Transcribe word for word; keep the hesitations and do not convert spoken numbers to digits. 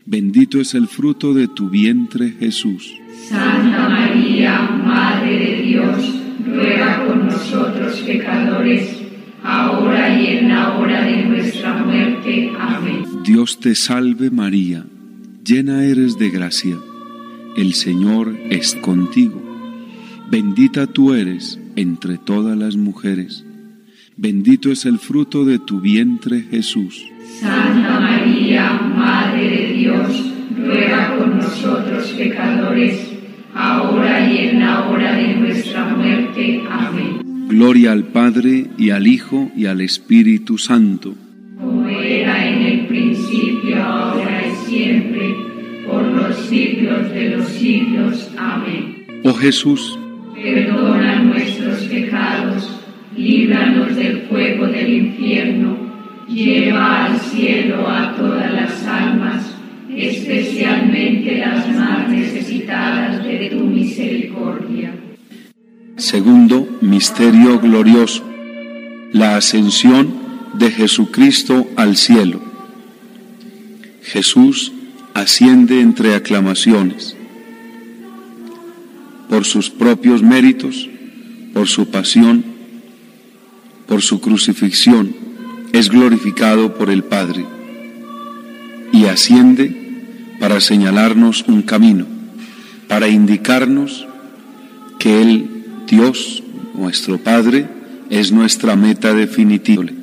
Bendito es el fruto de tu vientre, Jesús. Santa María, Madre de Dios, ruega por nosotros pecadores, ahora y en la hora de nuestra muerte. Amén. Dios te salve María, llena eres de gracia, el Señor es contigo. Bendita tú eres entre todas las mujeres, bendito es el fruto de tu vientre, Jesús. Santa María, Madre de Dios, ruega por nosotros pecadores, ahora y en la hora de nuestra muerte. Amén. Gloria al Padre, y al Hijo, y al Espíritu Santo. Como era en el principio, ahora y siempre, por los siglos de los siglos. Amén. Oh Jesús, perdona nuestros pecados, líbranos del fuego del infierno, lleva al cielo a todas las almas, especialmente las más necesitadas de tu misericordia. Segundo misterio glorioso, la ascensión de Jesucristo al cielo. Jesús asciende entre aclamaciones. Por sus propios méritos, por su pasión, por su crucifixión, es glorificado por el Padre y asciende para señalarnos un camino, para indicarnos que Él, Dios, nuestro Padre, es nuestra meta definitiva.